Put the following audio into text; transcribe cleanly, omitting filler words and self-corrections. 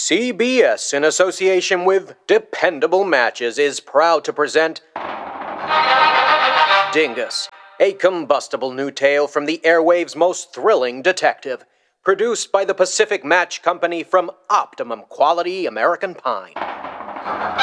CBS, in association with Dependable Matches, is proud to present Dingus, a combustible new tale from the airwaves' most thrilling detective, produced by the Pacific Match Company from Optimum Quality American Pine.